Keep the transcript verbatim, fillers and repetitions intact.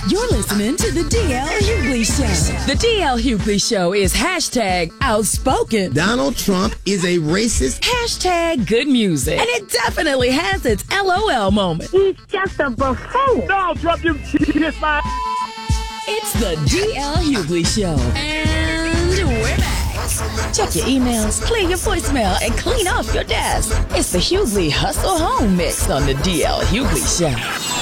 You're listening to the D L Hughley Show. The D L Hughley Show is hashtag outspoken. Donald Trump is a racist. Hashtag good music. And it definitely has its L O L moment. He's just a buffoon. Donald Trump, you kiss my... It's the D L Hughley Show. And we're back. Check your emails, clear your voicemail, and clean off your desk. It's the Hughley Hustle Home Mix on the D L Hughley Show.